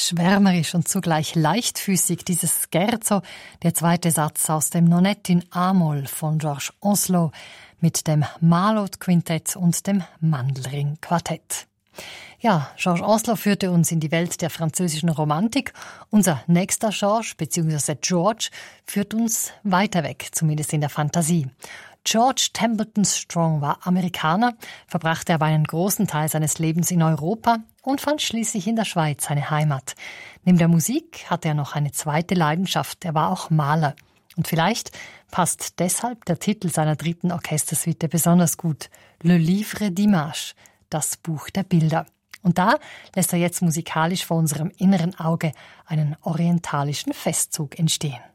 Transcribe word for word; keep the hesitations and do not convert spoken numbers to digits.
schwärmerisch und zugleich leichtfüßig, dieses Scherzo, der zweite Satz aus dem Nonett in A-Moll von George Oslo mit dem Malot-Quintett und dem Mandelring-Quartett. Ja, George Oslo führte uns in die Welt der französischen Romantik. Unser nächster George bzw. George führt uns weiter weg, zumindest in der Fantasie. George Templeton Strong war Amerikaner, verbrachte aber einen großen Teil seines Lebens in Europa und fand schließlich in der Schweiz seine Heimat. Neben der Musik hatte er noch eine zweite Leidenschaft, er war auch Maler. Und vielleicht passt deshalb der Titel seiner dritten Orchestersuite besonders gut. Le Livre d'Images, das Buch der Bilder. Und da lässt er jetzt musikalisch vor unserem inneren Auge einen orientalischen Festzug entstehen.